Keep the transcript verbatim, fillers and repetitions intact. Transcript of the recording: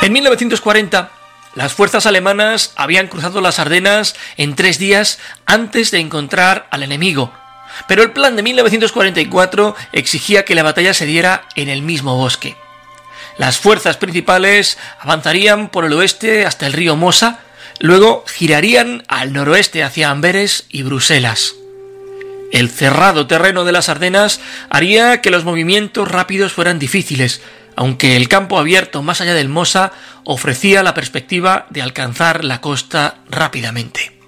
En mil novecientos cuarenta, las fuerzas alemanas habían cruzado las Ardenas en tres días antes de encontrar al enemigo, pero el plan de mil novecientos cuarenta y cuatro exigía que la batalla se diera en el mismo bosque. Las fuerzas principales avanzarían por el oeste hasta el río Mosa, luego girarían al noroeste hacia Amberes y Bruselas. El cerrado terreno de las Ardenas haría que los movimientos rápidos fueran difíciles, aunque el campo abierto más allá del Mosa ofrecía la perspectiva de alcanzar la costa rápidamente.